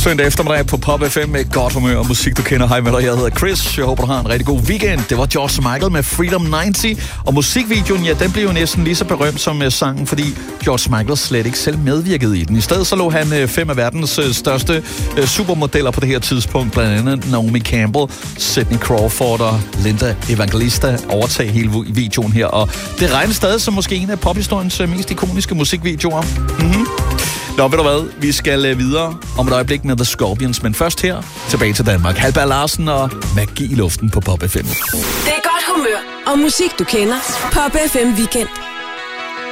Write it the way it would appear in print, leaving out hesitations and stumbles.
Søndag eftermiddag på Pop FM med godt humør og musik, du kender. Hej med dig, jeg hedder Chris. Jeg håber, du har en rigtig god weekend. Det var George Michael med Freedom 90. Og musikvideoen, ja, den blev jo næsten lige så berømt som sangen, fordi George Michael slet ikke selv medvirkede i den. I stedet så lå han 5 af verdens største supermodeller på det her tidspunkt. Blandt andet Naomi Campbell, Sidney Crawford og Linda Evangelista overtage hele videoen her. Og det regnes stadig som måske en af pophistoriens mest ikoniske musikvideoer. Nå, ved du hvad? Vi skal videre om et øjeblik med The Scorpions, men først her tilbage til Danmark. Halberg Larsen og Magi i luften på Pop FM. Det er godt humør og musik, du kender. Pop FM Weekend.